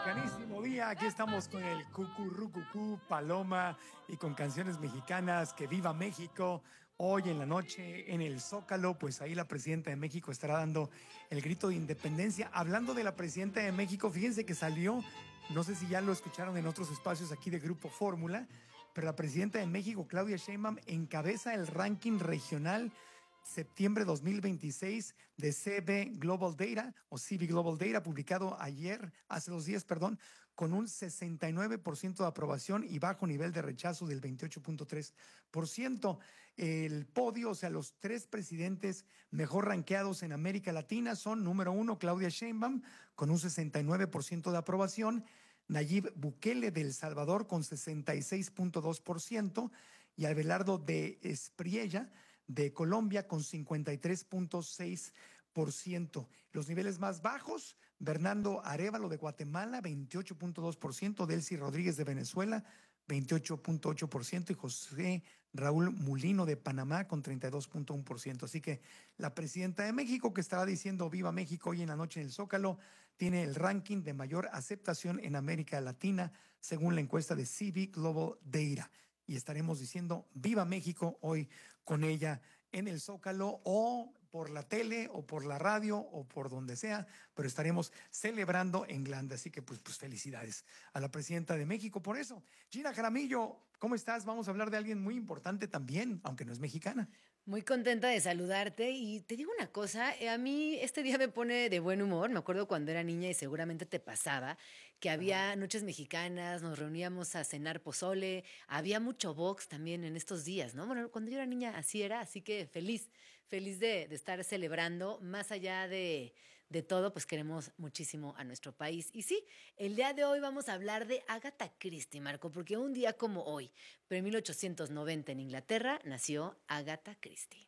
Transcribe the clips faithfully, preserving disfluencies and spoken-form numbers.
Mexicanísimo día, aquí estamos con el cucurrucucú, Paloma y con canciones mexicanas, que viva México. Hoy en la noche en el Zócalo, pues ahí la presidenta de México estará dando el grito de independencia. Hablando de la presidenta de México, fíjense que salió, no sé si ya lo escucharon en otros espacios aquí de Grupo Fórmula, pero la presidenta de México, Claudia Sheinbaum, encabeza el ranking regional septiembre dos mil veintiséis de C B Global Data o C B Global Data, publicado ayer, hace dos días, perdón, con un sesenta y nueve por ciento de aprobación y bajo nivel de rechazo del veintiocho punto tres por ciento. El podio, o sea, los tres presidentes mejor rankeados en América Latina son: número uno, Claudia Sheinbaum, con un sesenta y nueve por ciento de aprobación; Nayib Bukele de El Salvador con sesenta y seis punto dos por ciento y Abelardo de Espriella de Colombia con cincuenta y tres punto seis por ciento. Los niveles más bajos: Bernardo Arévalo de Guatemala, veintiocho punto dos por ciento; Delcy Rodríguez de Venezuela, veintiocho punto ocho por ciento; y José Raúl Mulino de Panamá con treinta y dos punto uno por ciento. Así que la presidenta de México, que estará diciendo Viva México hoy en la noche en el Zócalo, tiene el ranking de mayor aceptación en América Latina, según la encuesta de C B Global Data. Y estaremos diciendo Viva México hoy con ella en el Zócalo, o por la tele o por la radio o por donde sea, pero estaremos celebrando en grande. Así que pues, pues felicidades a la presidenta de México por eso. Gina Jaramillo, ¿cómo estás? Vamos a hablar de alguien muy importante también, aunque no es mexicana. Muy contenta de saludarte y te digo una cosa, eh, a mí este día me pone de buen humor. Me acuerdo cuando era niña y seguramente te pasaba que Ajá. había noches mexicanas, nos reuníamos a cenar pozole, había mucho box también en estos días, ¿no? Bueno, cuando yo era niña así era, así que feliz, feliz de, de estar celebrando. Más allá de, de todo, pues queremos muchísimo a nuestro país. Y sí, el día de hoy vamos a hablar de Agatha Christie, Marco, porque un día como hoy, pero en mil ochocientos noventa en Inglaterra, nació Agatha Christie.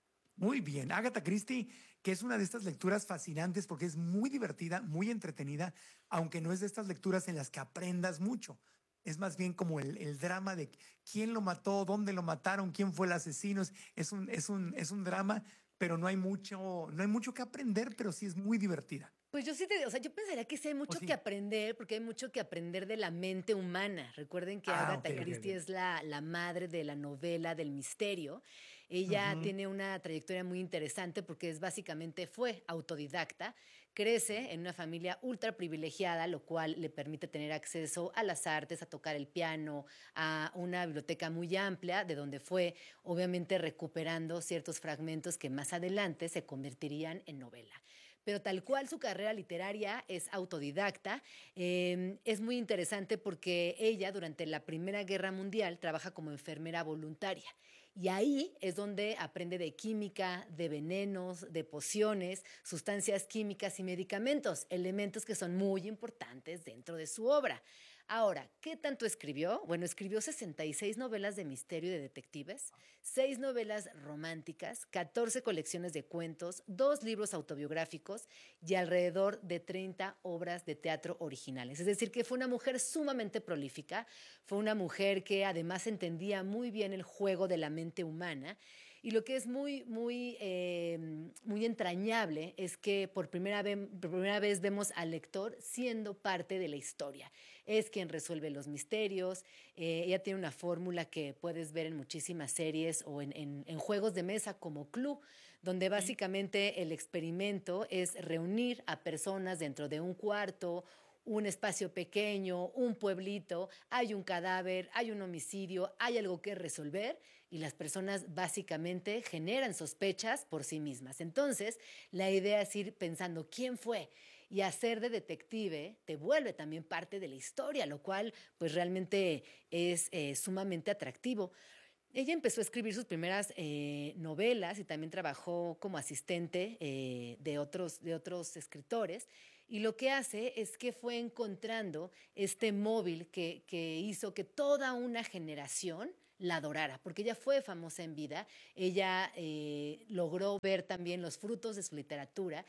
Muy bien, Agatha Christie, que es una de estas lecturas fascinantes porque es muy divertida, muy entretenida, aunque no es de estas lecturas en las que aprendas mucho. Es más bien como el, el drama de quién lo mató, dónde lo mataron, quién fue el asesino. Es, es un, es un, es un drama, pero no hay mucho, no hay mucho que aprender, pero sí es muy divertida. Pues yo sí te, o sea, yo pensaría que sí hay ¿O mucho que sí? aprender, porque hay mucho que aprender de la mente humana. Recuerden que Ah, ok, Agatha ok, Christie ok. es la, la madre de la novela del misterio. Ella Ujú. tiene una trayectoria muy interesante porque es básicamente fue autodidacta, crece en una familia ultra privilegiada, lo cual le permite tener acceso a las artes, a tocar el piano, a una biblioteca muy amplia, de donde fue obviamente recuperando ciertos fragmentos que más adelante se convertirían en novela. Pero tal cual su carrera literaria es autodidacta. Eh, es muy interesante porque ella durante la Primera Guerra Mundial trabaja como enfermera voluntaria y ahí es donde aprende de química, de venenos, de pociones, sustancias químicas y medicamentos, elementos que son muy importantes dentro de su obra. Ahora, ¿qué tanto escribió? Bueno, escribió sesenta y seis novelas de misterio y de detectives, seis novelas románticas, catorce colecciones de cuentos, dos libros autobiográficos y alrededor de treinta obras de teatro originales. Es decir, que fue una mujer sumamente prolífica, fue una mujer que además entendía muy bien el juego de la mente humana. Y lo que es muy, muy, eh, muy entrañable es que por primera, vez, por primera vez vemos al lector siendo parte de la historia. Es quien resuelve los misterios. Eh, ella tiene una fórmula que puedes ver en muchísimas series o en, en, en juegos de mesa como Clue, donde Y básicamente el experimento es reunir a personas dentro de un cuarto, un espacio pequeño, un pueblito, hay un cadáver, hay un homicidio, hay algo que resolver y las personas básicamente generan sospechas por sí mismas. Entonces, la idea es ir pensando quién fue y hacer de detective te vuelve también parte de la historia, lo cual pues realmente es eh, sumamente atractivo. Ella empezó a escribir sus primeras eh, novelas y también trabajó como asistente eh, de, otros, de otros escritores. Y lo que hace es que fue encontrando este móvil que, que hizo que toda una generación la adorara, porque ella fue famosa en vida, ella eh, logró ver también los frutos de su literatura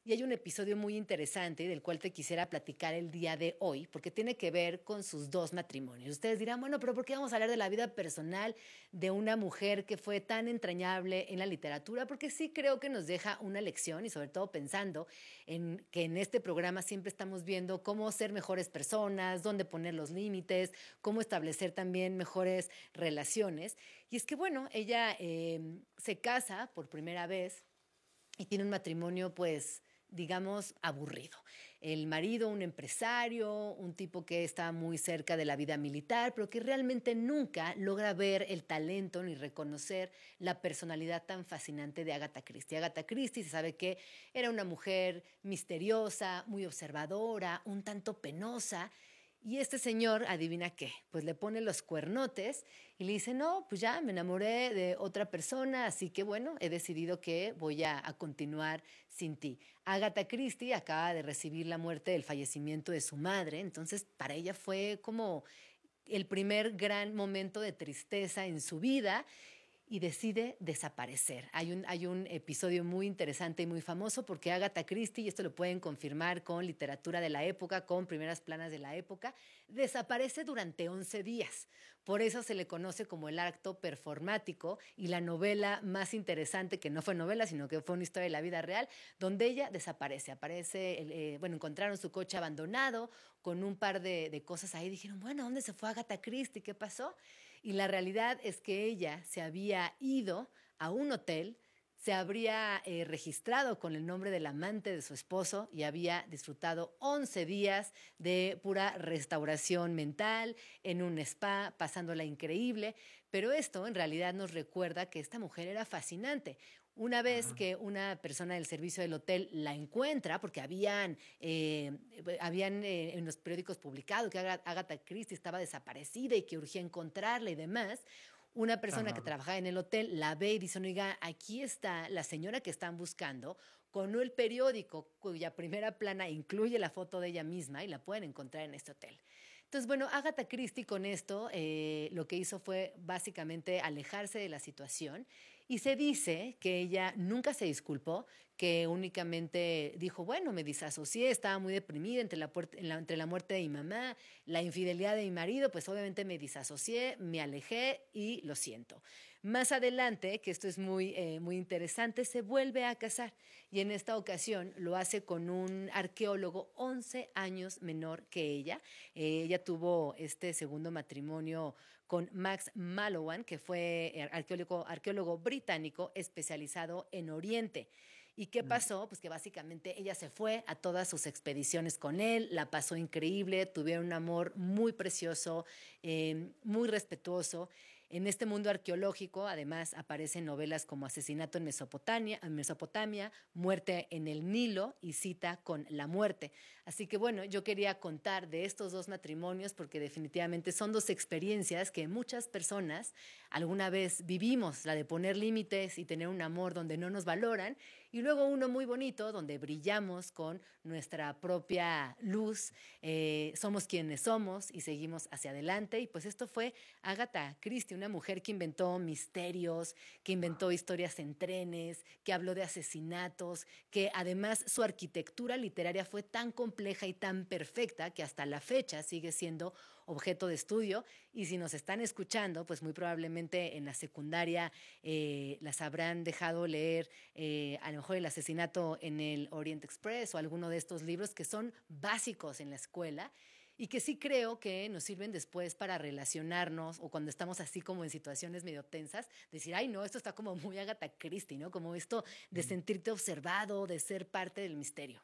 Y hay un episodio muy interesante del cual te quisiera platicar el día de hoy, porque tiene que ver con sus dos matrimonios. Ustedes dirán, bueno, pero ¿por qué vamos a hablar de la vida personal de una mujer que fue tan entrañable en la literatura? Porque sí creo que nos deja una lección, y sobre todo pensando en que en este programa siempre estamos viendo cómo ser mejores personas, dónde poner los límites, cómo establecer también mejores relaciones. Y es que, bueno, ella eh, se casa por primera vez y tiene un matrimonio, pues, digamos, aburrido. El marido, un empresario, un tipo que está muy cerca de la vida militar, pero que realmente nunca logra ver el talento ni reconocer la personalidad tan fascinante de Agatha Christie. Agatha Christie se sabe que era una mujer misteriosa, muy observadora, un tanto penosa. Y este señor, adivina qué, pues le pone los cuernotes y le dice, no, pues ya me enamoré de otra persona, así que bueno, he decidido que voy a, a continuar sin ti. Agatha Christie acaba de recibir la muerte del fallecimiento de su madre, entonces para ella fue como el primer gran momento de tristeza en su vida y decide desaparecer. Hay un, hay un episodio muy interesante y muy famoso porque Agatha Christie, y esto lo pueden confirmar con literatura de la época, con primeras planas de la época, desaparece durante once días. Por eso se le conoce como el acto performático y la novela más interesante, que no fue novela, sino que fue una historia de la vida real, donde ella desaparece. Aparece, eh, bueno, encontraron su coche abandonado con un par de, de cosas ahí. Dijeron, bueno, ¿dónde se fue Agatha Christie? ¿Qué pasó? Y la realidad es que ella se había ido a un hotel, se habría eh, registrado con el nombre del amante de su esposo y había disfrutado once días de pura restauración mental en un spa, pasándola increíble. Pero esto en realidad nos recuerda que esta mujer era fascinante. Una vez que una persona del servicio del hotel la encuentra, porque habían, eh, habían eh, en los periódicos publicado que Agatha Christie estaba desaparecida y que urgía encontrarla y demás, una persona Ajá. que trabajaba en el hotel la ve y dice, oiga, aquí está la señora que están buscando, con el periódico cuya primera plana incluye la foto de ella misma y la pueden encontrar en este hotel. Entonces, bueno, Agatha Christie con esto eh, lo que hizo fue básicamente alejarse de la situación y se dice que ella nunca se disculpó, que únicamente dijo, bueno, me disasocié, estaba muy deprimida entre la, la, entre la muerte de mi mamá, la infidelidad de mi marido, pues obviamente me disasocié, me alejé y lo siento. Más adelante, que esto es muy, eh, muy interesante, se vuelve a casar y en esta ocasión lo hace con un arqueólogo once años menor que ella. Eh, ella tuvo este segundo matrimonio con Max Mallowan, que fue arqueólogo, arqueólogo británico especializado en Oriente. ¿Y qué pasó? Pues que básicamente ella se fue a todas sus expediciones con él, la pasó increíble, tuvieron un amor muy precioso, eh, muy respetuoso. En este mundo arqueológico, además, aparecen novelas como Asesinato en Mesopotamia, en Mesopotamia, Muerte en el Nilo y Cita con la Muerte. Así que bueno, yo quería contar de estos dos matrimonios porque definitivamente son dos experiencias que muchas personas alguna vez vivimos, la de poner límites y tener un amor donde no nos valoran, y luego uno muy bonito donde brillamos con nuestra propia luz, eh, somos quienes somos y seguimos hacia adelante. Y pues esto fue Agatha Christie, una mujer que inventó misterios, que inventó historias en trenes, que habló de asesinatos, que además su arquitectura literaria fue tan compleja y tan perfecta que hasta la fecha sigue siendo objeto de estudio. Y si nos están escuchando, pues muy probablemente en la secundaria eh, las habrán dejado leer eh, a lo mejor El asesinato en el Orient Express o alguno de estos libros que son básicos en la escuela y que sí creo que nos sirven después para relacionarnos o cuando estamos así como en situaciones medio tensas, decir, ay no, esto está como muy Agatha Christie, ¿no? Como esto de sentirte observado, de ser parte del misterio.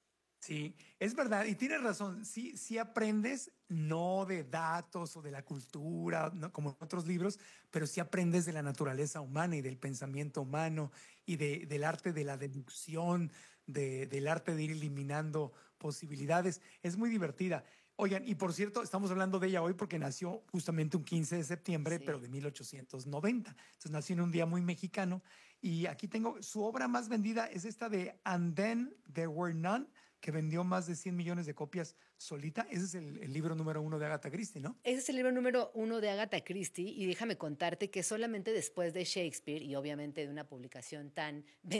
Sí, es verdad, y tienes razón, sí, sí aprendes no de datos o de la cultura, ¿no? Como en otros libros, pero sí aprendes de la naturaleza humana y del pensamiento humano y de, del arte de la deducción, de, del arte de ir eliminando posibilidades. Es muy divertida. Oigan, y por cierto, estamos hablando de ella hoy porque nació justamente un quince de septiembre, pero Sí. de mil ochocientos noventa. Entonces nació en un día muy mexicano. Y aquí tengo su obra más vendida, es esta de And Then There Were None, que vendió más de cien millones de copias solita. Ese es el, el libro número uno de Agatha Christie, ¿no? Ese es el libro número uno de Agatha Christie y déjame contarte que solamente después de Shakespeare y obviamente de una publicación tan